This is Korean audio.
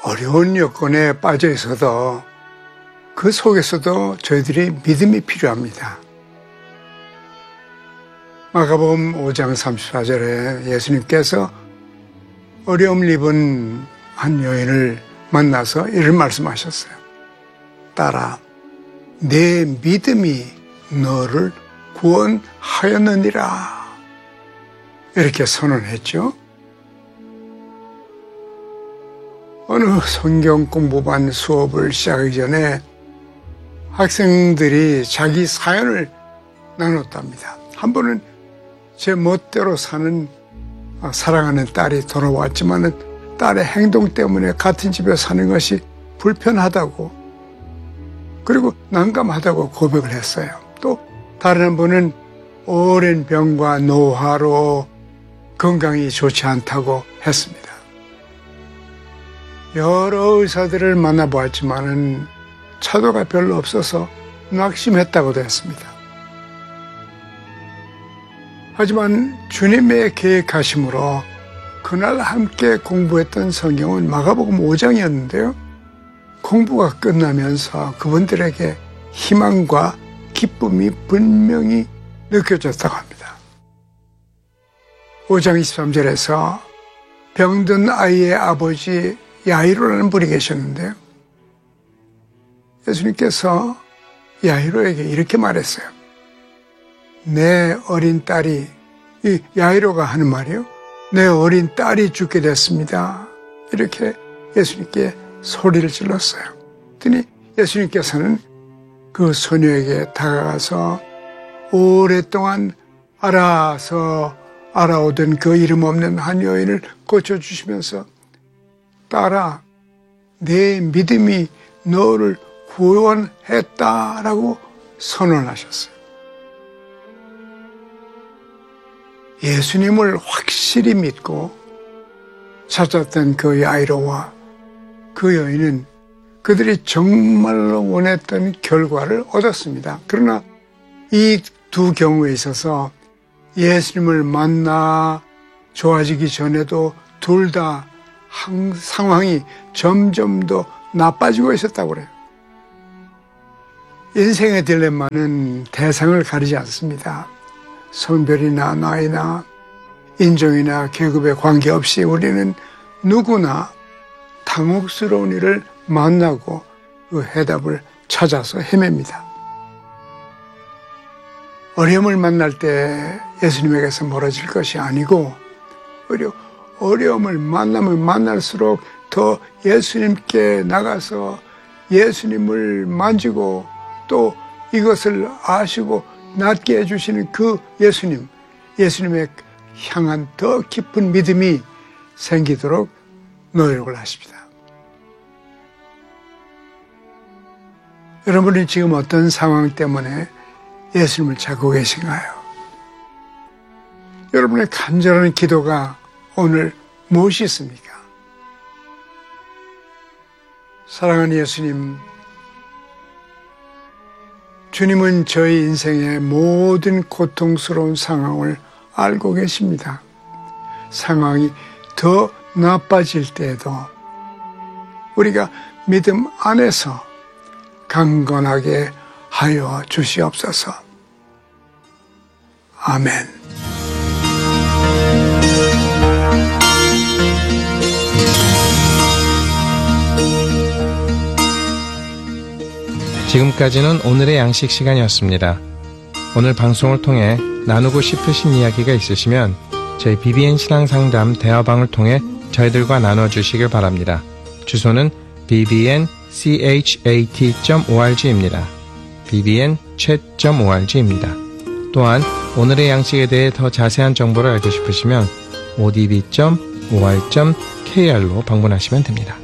어려운 여건에 빠져 있어도 그 속에서도 저희들이 믿음이 필요합니다. 마가복음 5장 34절에 예수님께서 어려움을 입은 한 여인을 만나서 이런 말씀하셨어요. 딸아, 내 믿음이 너를 구원하였느니라. 이렇게 선언했죠. 어느 성경 공부반 수업을 시작하기 전에 학생들이 자기 사연을 나눴답니다. 한 번은 제 멋대로 사랑하는 딸이 돌아왔지만 딸의 행동 때문에 같은 집에 사는 것이 불편하다고, 그리고 난감하다고 고백을 했어요. 또 다른 한 분은 오랜 병과 노화로 건강이 좋지 않다고 했습니다. 여러 의사들을 만나보았지만은 차도가 별로 없어서 낙심했다고도 했습니다. 하지만 주님의 계획하심으로 그날 함께 공부했던 성경은 마가복음 5장이었는데요. 공부가 끝나면서 그분들에게 희망과 기쁨이 분명히 느껴졌다고 합니다. 5장 23절에서 병든 아이의 아버지 야이로라는 분이 계셨는데요. 예수님께서 야이로에게 이렇게 말했어요. 내 어린 딸이, 이 야이로가 하는 말이요. 내 어린 딸이 죽게 됐습니다. 이렇게 예수님께 소리를 질렀어요. 그랬더니 예수님께서는 그 소녀에게 다가가서 오랫동안 알아오던 그 이름 없는 한 여인을 고쳐주시면서 딸아, 내 믿음이 너를 구원했다라고 선언하셨어요. 예수님을 확실히 믿고 찾았던 그 야이로와 그 여인은 그들이 정말로 원했던 결과를 얻었습니다. 그러나 이 두 경우에 있어서 예수님을 만나 좋아지기 전에도 둘 다 상황이 점점 더 나빠지고 있었다고 그래요. 인생의 딜레마는 대상을 가리지 않습니다. 성별이나 나이나 인종이나 계급에 관계없이 우리는 누구나 당혹스러운 일을 만나고 그 해답을 찾아서 헤맵니다. 어려움을 만날 때 예수님에게서 멀어질 것이 아니고 오히려 어려움을 만나면 만날수록 더 예수님께 나가서 예수님을 만지고 또 이것을 아시고 낫게 해주시는 그 예수님에 향한 더 깊은 믿음이 생기도록 노력을 하십니다. 여러분이 지금 어떤 상황 때문에 예수님을 찾고 계신가요? 여러분의 간절한 기도가 오늘 무엇이 있습니까? 사랑하는 예수님, 주님은 저희 인생의 모든 고통스러운 상황을 알고 계십니다. 상황이 더 나빠질 때에도 우리가 믿음 안에서 강건하게 하여 주시옵소서. 아멘. 지금까지는 오늘의 양식 시간이었습니다. 오늘 방송을 통해 나누고 싶으신 이야기가 있으시면 저희 BBN 신앙상담 대화방을 통해 저희들과 나눠주시길 바랍니다. 주소는 bbnchat.org입니다. bbnchat.org입니다. 또한 오늘의 양식에 대해 더 자세한 정보를 알고 싶으시면 odb.or.kr로 방문하시면 됩니다.